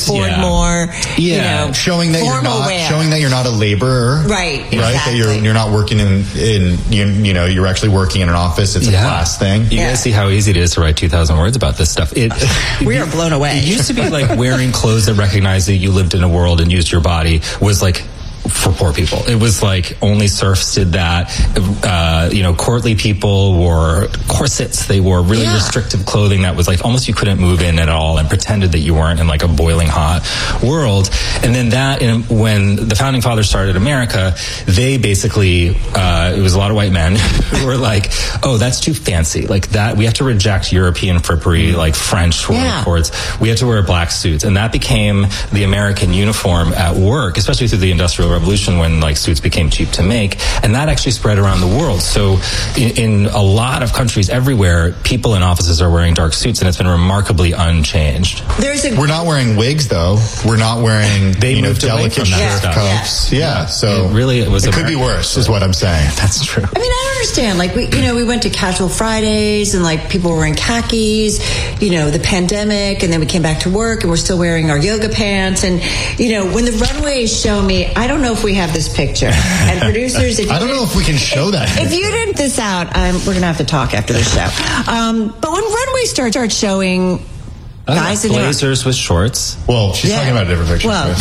afford more. Yeah, showing that you're not a laborer, right? Exactly. That you're not working you're actually working in an office. It's a class thing. You guys see how easy it is to write 2,000 words about this stuff. We are blown away. It used to be like wearing clothes that recognized that you lived in a world and used your body was like for poor people. It was like only serfs did that. Courtly people wore corsets. They wore really restrictive clothing that was like almost you couldn't move in at all, and pretended that you weren't in like a boiling hot world. And then when the founding fathers started America, they basically it was a lot of white men who were like, oh, that's too fancy. Like that, we have to reject European frippery, like French courts. We have to wear black suits, and that became the American uniform at work, especially through the Industrial Revolution, when like suits became cheap to make, and that actually spread around the world. So in a lot of countries everywhere, people in offices are wearing dark suits, and it's been remarkably unchanged. We're not wearing wigs though. We're not wearing delicate shirt cuffs. Yeah, so it could be worse, is what I'm saying. That's true. I mean, I don't understand. Like we went to Casual Fridays, and like people were wearing khakis. The pandemic, and then we came back to work, and we're still wearing our yoga pants. And when the runways show me, I don't know if we have this picture. And producers, I don't know if we can show that. If you didn't this out, we're gonna have to talk after the show. But when runways start showing guys in blazers with shorts. Well, she's talking about a different picture. Well,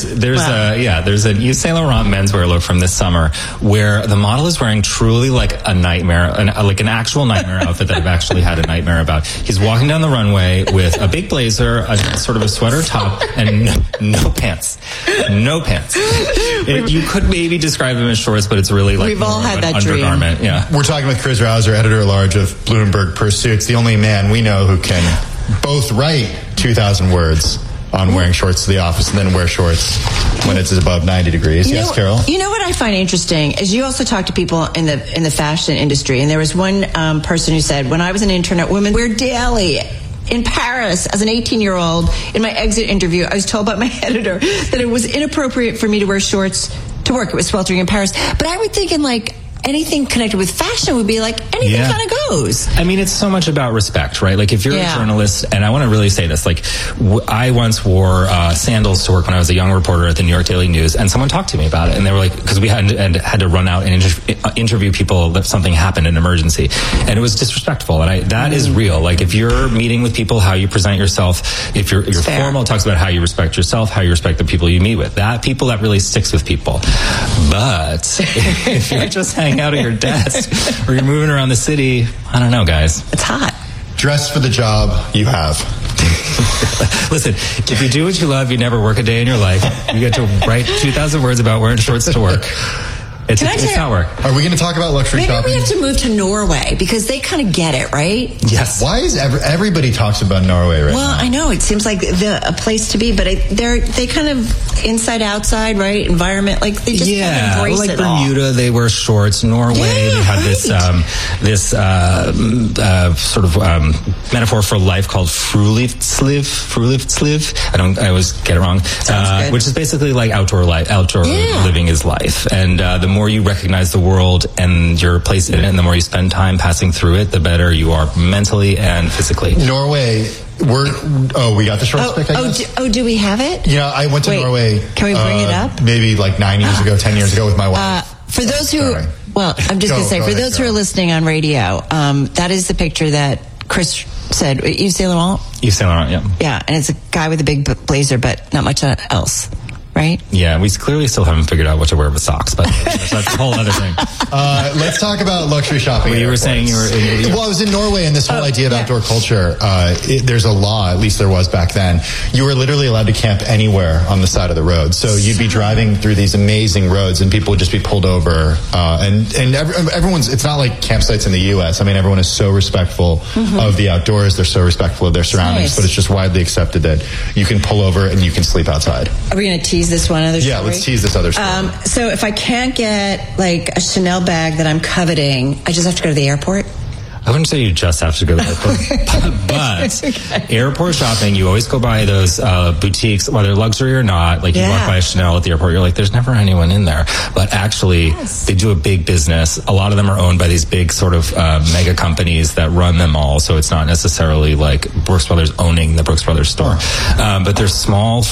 there's a Yves Saint Laurent menswear look from this summer where the model is wearing truly like a nightmare, like an actual nightmare outfit that I've actually had a nightmare about. He's walking down the runway with a big blazer, a sort of a sweater top, and no pants. No pants. You could maybe describe him as shorts, but it's really like we've all had that undergarment. dream. Yeah. We're talking with Chris Rouser, editor-at-large of Bloomberg Pursuits, the only man we know who can both write 2,000 words on wearing shorts to the office and then wear shorts when it's above 90 degrees. Yes, Carol? You know what I find interesting is you also talk to people in the fashion industry, and there was one person who said, when I was an intern at Women Wear Daily in Paris as an 18-year-old, in my exit interview, I was told by my editor that it was inappropriate for me to wear shorts to work. It was sweltering in Paris. But I would think anything connected with fashion would be like anything kind of goes. I mean, it's so much about respect, right? Like if you're a journalist, and I want to really say this, like I once wore sandals to work when I was a young reporter at the New York Daily News, and someone talked to me about it, and they were like, because we had to run out and interview people if something happened, an emergency, and it was disrespectful, and that is real. Like if you're meeting with people, how you present yourself, if you're formal, it talks about how you respect yourself, how you respect the people you meet with. That really sticks with people. But if you're just hanging out at your desk or you're moving around the city, I don't know, guys. It's hot. Dress for the job you have. Listen, if you do what you love, you never work a day in your life. You get to write 2,000 words about wearing shorts to work. It's not work. Are we going to talk about luxury shopping? Maybe we have to move to Norway because they kind of get it, right? Yes. Why is everybody talks about Norway right now? Well, I know it seems like a place to be, but they kind of inside outside, right? Environment, like they just kind of embrace like it Bermuda, all. They wear shorts. Norway, they have this sort of metaphor for life called frulivsliv. I always get it wrong. Which is basically like outdoor living is life, and the more you recognize the world and your place in it, and the more you spend time passing through it, the better you are mentally and physically. Norway, we got the shorts pick, I guess? Do we have it? Yeah, I went to Norway. Can we bring it up? Maybe like 9 years ago, 10 years ago with my wife. For those who, I'm just going to say, for those who are listening on radio, that is the picture that Chris said. Yves Saint Laurent? Yves Saint Laurent, yeah. Yeah, and it's a guy with a big blazer, but not much else. Right? Yeah, we clearly still haven't figured out what to wear with socks, but that's a whole other thing. Let's talk about luxury shopping. Well, you were saying you were I was in Norway, and this whole idea of outdoor culture, there's a law, at least there was back then. You were literally allowed to camp anywhere on the side of the road. So you'd be driving through these amazing roads, and people would just be pulled over. And everyone's, it's not like campsites in the U.S. I mean, everyone is so respectful of the outdoors. They're so respectful of their surroundings, but it's just widely accepted that you can pull over and you can sleep outside. Are we going to tease this one other story? Yeah, let's tease this other story. So if I can't get like a Chanel bag that I'm coveting, I just have to go to the airport? I wouldn't say you just have to go to the airport, but airport shopping, you always go by those boutiques, whether luxury or not. Like you walk by a Chanel at the airport, you're like, there's never anyone in there. But actually, they do a big business. A lot of them are owned by these big sort of mega companies that run them all. So it's not necessarily like Brooks Brothers owning the Brooks Brothers store. But they're small